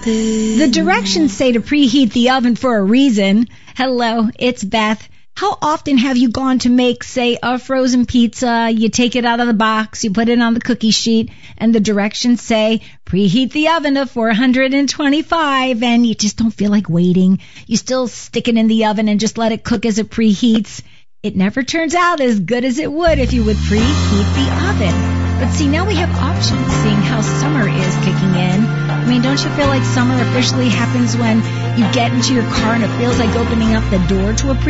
The directions say to preheat the oven for a reason. Hello, it's Beth. How often have you gone to make, say, a frozen pizza, you take it out of the box, you put it on the cookie sheet, and the directions say, preheat the oven to 425, and you just don't feel like waiting. You still stick it in the oven and just let it cook as it preheats. It never turns out as good as it would if you would preheat the oven. But see, now we have options, seeing how summer is kicking in. I mean, don't you feel like summer officially happens when you get into your car and it feels like opening up the door to a